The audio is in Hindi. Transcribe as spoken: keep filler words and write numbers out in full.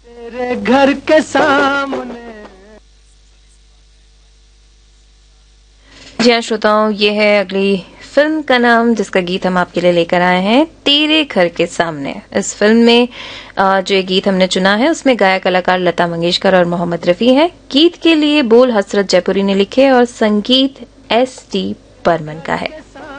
तेरे घर के सामने। जी हाँ श्रोताओं, ये है अगली फिल्म का नाम जिसका गीत हम आपके लिए लेकर आए हैं, तेरे घर के सामने। इस फिल्म में जो ये गीत हमने चुना है उसमें गायक कलाकार लता मंगेशकर और मोहम्मद रफी हैं। गीत के लिए बोल हसरत जयपुरी ने लिखे और संगीत एस टी बर्मन का है।